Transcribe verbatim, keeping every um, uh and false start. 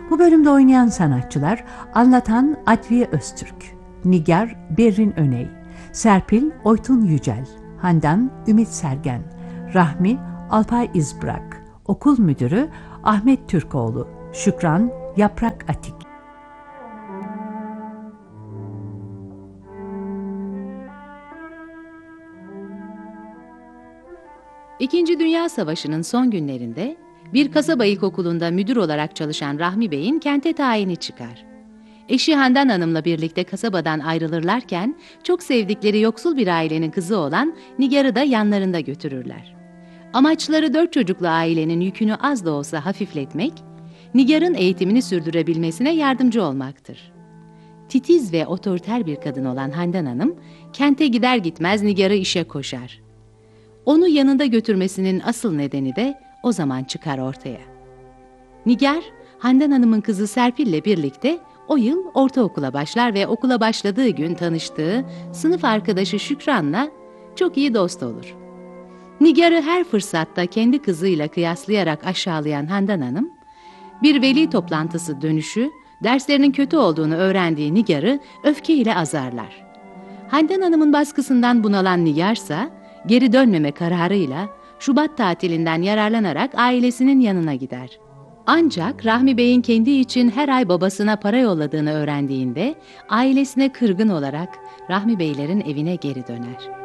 Bu bölümde oynayan sanatçılar: anlatan Adviye Öztürk, Nigar Berrin Öney, Serpil Oytun Yücel, Handan Ümit Sergen, Rahmi Alpay İzbrak, okul müdürü Ahmet Türkoğlu, Şükran Yaprak Atik. İkinci Dünya Savaşı'nın son günlerinde bir kasaba ilkokulunda müdür olarak çalışan Rahmi Bey'in kente tayini çıkar. Eşi Handan Hanım'la birlikte kasabadan ayrılırlarken çok sevdikleri yoksul bir ailenin kızı olan Nigar'ı da yanlarında götürürler. Amaçları dört çocuklu ailenin yükünü az da olsa hafifletmek, Nigar'ın eğitimini sürdürebilmesine yardımcı olmaktır. Titiz ve otoriter bir kadın olan Handan Hanım, kente gider gitmez Nigar'ı işe koşar. Onu yanında götürmesinin asıl nedeni de o zaman çıkar ortaya. Nigar, Handan Hanım'ın kızı Serpil'le birlikte o yıl ortaokula başlar ve okula başladığı gün tanıştığı sınıf arkadaşı Şükran'la çok iyi dost olur. Nigar'ı her fırsatta kendi kızıyla kıyaslayarak aşağılayan Handan Hanım, bir veli toplantısı dönüşü derslerinin kötü olduğunu öğrendiği Nigar'ı öfkeyle azarlar. Handan Hanım'ın baskısından bunalan Nigar'sa geri dönmeme kararıyla Şubat tatilinden yararlanarak ailesinin yanına gider. Ancak Rahmi Bey'in kendi için her ay babasına para yolladığını öğrendiğinde ailesine kırgın olarak Rahmi Beylerin evine geri döner.